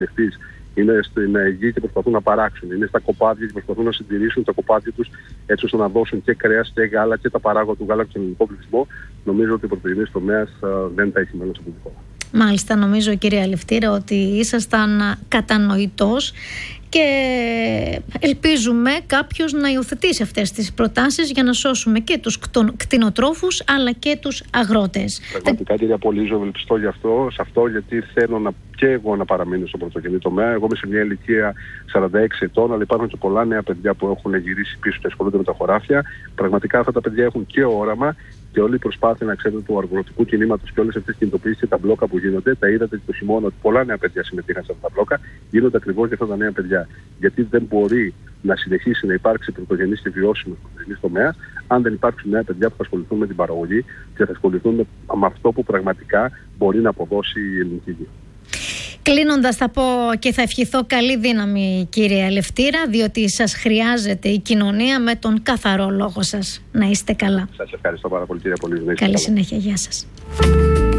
είναι στην γη και προσπαθούν να παράξουν. Είναι στα κοπάδια και προσπαθούν να συντηρήσουν τα κοπάδια τους έτσι ώστε να δώσουν και κρέας και γάλα και τα παράγωγα του γάλα στον ελληνικό πληθυσμό. Νομίζω ότι ο πρωτογενής τομέας δεν τα έχει μέλλον σε αυτή τη χώρα. Μάλιστα, νομίζω, κύριε Αλευτήρα, ότι ήσασταν κατανοητός και ελπίζουμε κάποιος να υιοθετήσει αυτές τις προτάσεις για να σώσουμε και τους κτηνοτρόφους αλλά και τους αγρότες. Πραγματικά, κυρία Πολύζο, ευελπιστώ σε αυτό, γιατί θέλω και εγώ να παραμείνω στο πρωτογενή τομέα. Εγώ είμαι σε μια ηλικία 46 ετών, αλλά υπάρχουν και πολλά νέα παιδιά που έχουν γυρίσει πίσω και ασχολούνται με τα χωράφια. Πραγματικά αυτά τα παιδιά έχουν και όραμα. Και όλη η προσπάθεια, να ξέρετε, του αγροτικού κινήματος και όλες αυτές τις κινητοποιήσεις και τα μπλόκα που γίνονται, τα είδατε το χειμώνα ότι πολλά νέα παιδιά συμμετείχαν σε αυτά τα μπλόκα, γίνονται ακριβώς για αυτά τα νέα παιδιά. Γιατί δεν μπορεί να συνεχίσει να υπάρξει πρωτογενής και βιώσιμος πρωτογενής τομέας, αν δεν υπάρξουν νέα παιδιά που θα ασχοληθούν με την παραγωγή και θα ασχοληθούν με αυτό που πραγματικά μπορεί να αποδώσει η ελληνική γη. Κλείνοντας, θα πω και θα ευχηθώ καλή δύναμη, κύριε Αλευτήρα, διότι σας χρειάζεται η κοινωνία με τον καθαρό λόγο σας. Να είστε καλά. Σας ευχαριστώ πάρα πολύ, κύριε Πολύζο. Καλή συνέχεια. Γεια σας.